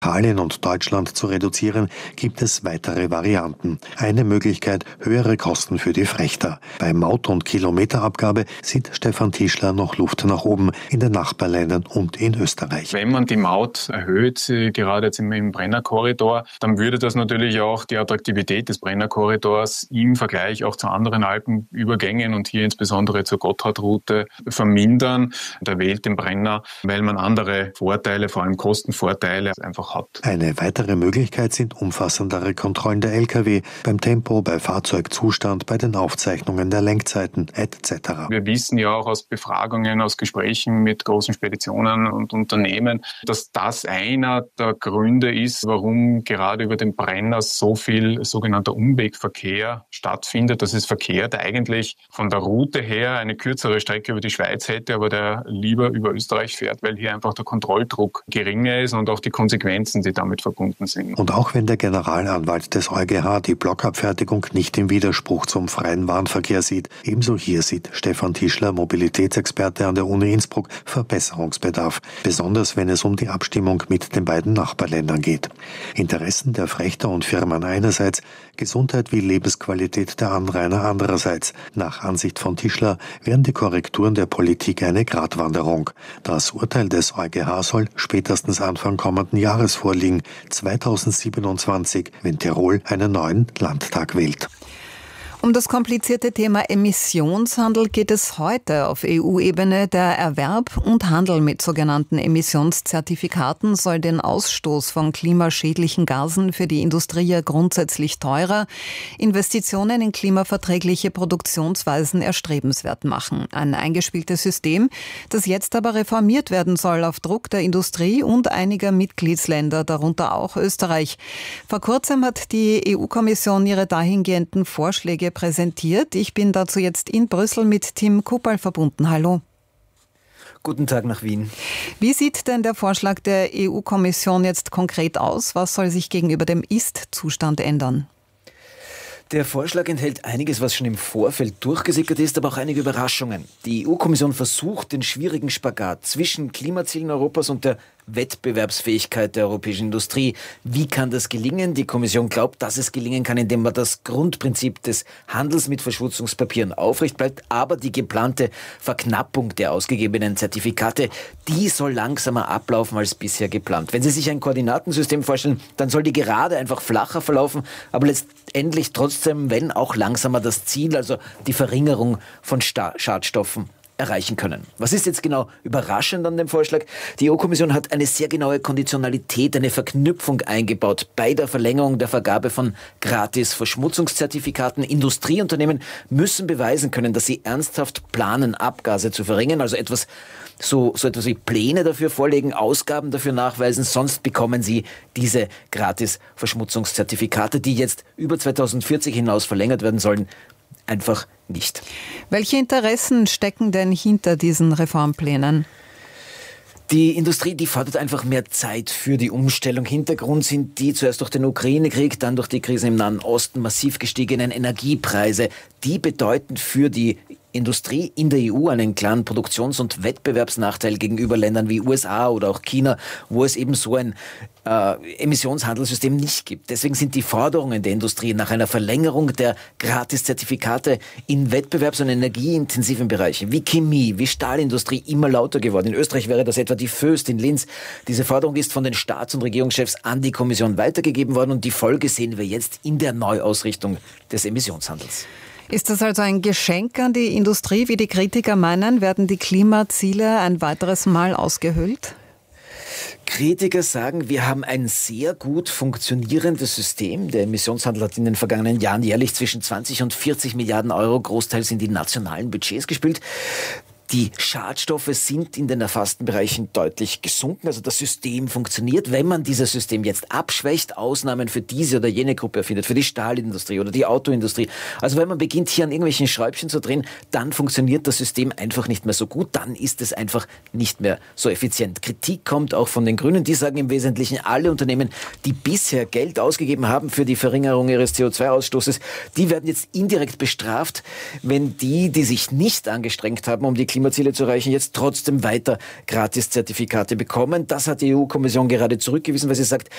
Italien und Deutschland zu reduzieren, gibt es weitere Varianten. Eine Möglichkeit, höhere Kosten für die Frächter. Bei Maut- und Kilometerabgabe sieht Stefan Tischler noch Luft nach oben in den Nachbarländern und in Österreich. Wenn man die Maut erhöht, gerade jetzt im Brennerkorridor, dann würde das natürlich auch die Attraktivität des Brennerkorridors im Vergleich auch zu anderen Alpenübergängen und hier insbesondere zur Gotthardroute vermindern. Da wählt den Brenner, weil man andere Vorteile, vor allem Kostenvorteile, einfach hat. Eine weitere Möglichkeit sind umfassendere Kontrollen der Lkw beim Tempo, bei Fahrzeugzustand, bei den Aufzeichnungen der Lenkzeiten etc. Wir wissen ja auch aus Befragungen, aus Gesprächen mit großen Speditionen und Unternehmen, dass das einer der Gründe ist, warum gerade über den Brenner so viel sogenannter Umwegverkehr stattfindet. Das ist Verkehr, der eigentlich von der Route her eine kürzere Strecke über die Schweiz hätte, aber der lieber über Österreich fährt, weil hier einfach der Kontrolldruck geringer ist und auch die Konsequenzen, die damit verbunden sind. Und auch wenn der Generalanwalt des EuGH die Blockabfertigung nicht im Widerspruch zum freien Warenverkehr sieht, ebenso hier sieht Stefan Tischler, Mobilitätsexperte an der Uni Innsbruck, Verbesserungsbedarf, besonders wenn es um die Abstimmung mit den beiden Nachbarländern geht. Interessen der Frächter und Firmen einerseits, Gesundheit wie Lebensqualität der Anrainer andererseits. Nach Ansicht von Tischler wären die Korrekturen der Politik eine Gratwanderung. Das Urteil des EuGH soll spätestens Anfang kommenden Jahres vorliegen, 2027, wenn Tirol einen neuen Landtag wählt. Um das komplizierte Thema Emissionshandel geht es heute auf EU-Ebene. Der Erwerb und Handel mit sogenannten Emissionszertifikaten soll den Ausstoß von klimaschädlichen Gasen für die Industrie ja grundsätzlich teurer, Investitionen in klimaverträgliche Produktionsweisen erstrebenswert machen. Ein eingespieltes System, das jetzt aber reformiert werden soll auf Druck der Industrie und einiger Mitgliedsländer, darunter auch Österreich. Vor kurzem hat die EU-Kommission ihre dahingehenden Vorschläge präsentiert. Ich bin dazu jetzt in Brüssel mit Tim Kupal verbunden. Hallo. Guten Tag nach Wien. Wie sieht denn der Vorschlag der EU-Kommission jetzt konkret aus? Was soll sich gegenüber dem Ist-Zustand ändern? Der Vorschlag enthält einiges, was schon im Vorfeld durchgesickert ist, aber auch einige Überraschungen. Die EU-Kommission versucht, den schwierigen Spagat zwischen Klimazielen Europas und der Wettbewerbsfähigkeit der europäischen Industrie. Wie kann das gelingen? Die Kommission glaubt, dass es gelingen kann, indem man das Grundprinzip des Handels mit Verschmutzungspapieren aufrecht bleibt, aber die geplante Verknappung der ausgegebenen Zertifikate, die soll langsamer ablaufen als bisher geplant. Wenn Sie sich ein Koordinatensystem vorstellen, dann soll die Gerade einfach flacher verlaufen, aber letztendlich trotzdem, wenn auch langsamer, das Ziel, also die Verringerung von Schadstoffen erreichen können. Was ist jetzt genau überraschend an dem Vorschlag? Die EU-Kommission hat eine sehr genaue Konditionalität, eine Verknüpfung eingebaut bei der Verlängerung der Vergabe von Gratis-Verschmutzungszertifikaten. Industrieunternehmen müssen beweisen können, dass sie ernsthaft planen, Abgase zu verringern, also etwas wie Pläne dafür vorlegen, Ausgaben dafür nachweisen, sonst bekommen sie diese Gratis-Verschmutzungszertifikate, die jetzt über 2040 hinaus verlängert werden sollen, einfach nicht. Welche Interessen stecken denn hinter diesen Reformplänen? Die Industrie, die fordert einfach mehr Zeit für die Umstellung. Hintergrund sind die zuerst durch den Ukraine-Krieg, dann durch die Krise im Nahen Osten massiv gestiegenen Energiepreise. Die bedeuten für die Industrie in der EU einen klaren Produktions- und Wettbewerbsnachteil gegenüber Ländern wie USA oder auch China, wo es eben so ein Emissionshandelssystem nicht gibt. Deswegen sind die Forderungen der Industrie nach einer Verlängerung der Gratiszertifikate in wettbewerbs- und energieintensiven Bereichen wie Chemie, wie Stahlindustrie immer lauter geworden. In Österreich wäre das etwa die Voest in Linz. Diese Forderung ist von den Staats- und Regierungschefs an die Kommission weitergegeben worden und die Folge sehen wir jetzt in der Neuausrichtung des Emissionshandels. Ist das also ein Geschenk an die Industrie, wie die Kritiker meinen? Werden die Klimaziele ein weiteres Mal ausgehöhlt? Kritiker sagen, wir haben ein sehr gut funktionierendes System. Der Emissionshandel hat in den vergangenen Jahren jährlich zwischen 20 und 40 Milliarden Euro großteils in die nationalen Budgets gespült. Die Schadstoffe sind in den erfassten Bereichen deutlich gesunken. Also das System funktioniert. Wenn man dieses System jetzt abschwächt, Ausnahmen für diese oder jene Gruppe erfindet, für die Stahlindustrie oder die Autoindustrie. Also wenn man beginnt, hier an irgendwelchen Schräubchen zu drehen, dann funktioniert das System einfach nicht mehr so gut. Dann ist es einfach nicht mehr so effizient. Kritik kommt auch von den Grünen. Die sagen im Wesentlichen, alle Unternehmen, die bisher Geld ausgegeben haben für die Verringerung ihres CO2-Ausstoßes, die werden jetzt indirekt bestraft, wenn die sich nicht angestrengt haben, um die Klimaziele zu erreichen, jetzt trotzdem weiter Gratiszertifikate bekommen. Das hat die EU-Kommission gerade zurückgewiesen, weil sie sagt,